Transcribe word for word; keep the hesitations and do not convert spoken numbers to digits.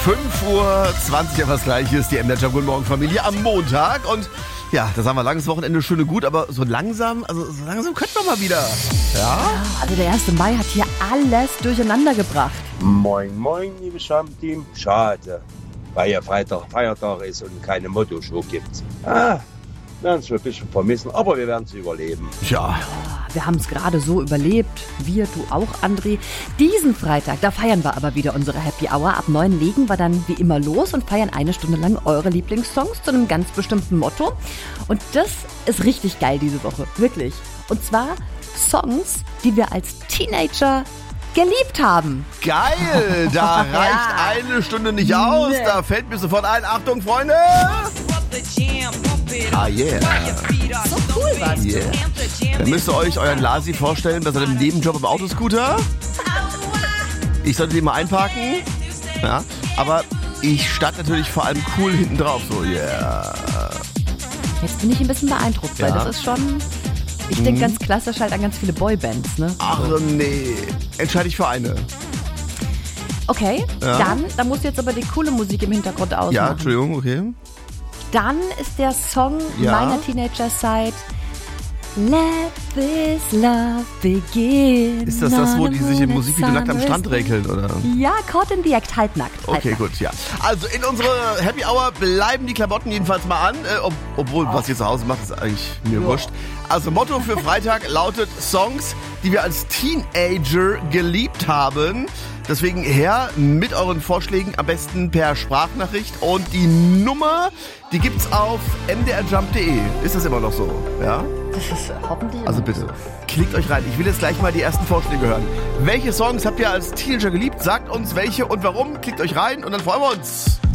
fünf Uhr zwanzig, ja was Gleiches, die M D R Jump Guten Morgen Familie am Montag. Und ja, das haben wir langes Wochenende, schön und gut, aber so langsam, also so langsam könnten wir mal wieder. Ja? Also der erste Mai hat hier alles durcheinander gebracht. Moin, moin, liebe Stammteam. Schade, weil ja Freitag Feiertag ist und keine Motto-Show gibt. Ah, wir werden es ein bisschen vermissen, aber wir werden es überleben. Ja. Wir haben es gerade so überlebt. Wir, du auch, André. Diesen Freitag, da feiern wir aber wieder unsere Happy Hour. Ab neun legen wir dann wie immer los und feiern eine Stunde lang eure Lieblingssongs zu einem ganz bestimmten Motto. Und das ist richtig geil diese Woche. Wirklich. Und zwar Songs, die wir als Teenager geliebt haben. Geil, da reicht Ja. eine Stunde nicht aus. Nee. Da fällt mir sofort ein. Achtung, Freunde. Ah, yeah. So cool was. Yeah. Dann müsst ihr euch euren Lasi vorstellen bei seinem Nebenjob im Autoscooter. Ich sollte den mal einparken. Ja, aber ich stand natürlich vor allem cool hinten drauf. So, yeah. Jetzt bin ich ein bisschen beeindruckt, weil Ja. das ist schon... Ich denke ganz klassisch halt an ganz viele Boybands, ne? Ach nee. Entscheide ich für eine. Okay, Ja. dann, da musst du jetzt aber die coole Musik im Hintergrund ausmachen. Ja, Entschuldigung, okay. Dann ist der Song Ja. meiner Teenager-Zeit Let this love begin. Ist das das, wo die sich im Musikvideo nackt am Strand rekeln, oder? Ja, Caught in the Act, halbnackt. Okay, halbnackt. gut, ja. Also in unserer Happy Hour bleiben die Klamotten jedenfalls mal an. Äh, ob, obwohl, was ihr zu Hause macht, ist eigentlich mir wurscht. Also Motto für Freitag lautet Songs, die wir als Teenager geliebt haben. Deswegen her mit euren Vorschlägen, am besten per Sprachnachricht. Und die Nummer, die gibt's auf m d r jump punkt d e. Ist das immer noch so? Ja? Das ist hoffentlich... Also bitte, klickt euch rein. Ich will jetzt gleich mal die ersten Vorschläge hören. Welche Songs habt ihr als Teenager geliebt? Sagt uns welche und warum. Klickt euch rein und dann freuen wir uns.